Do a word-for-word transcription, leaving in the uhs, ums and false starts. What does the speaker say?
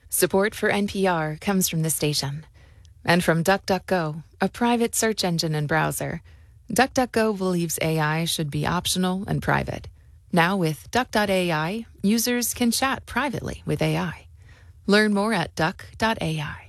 Support for N P R comes from the station. And from DuckDuckGo, a private search engine and browser. DuckDuckGo believes A I should be optional and private. Now with Duck dot A I, users can chat privately with A I. Learn more at Duck dot A I.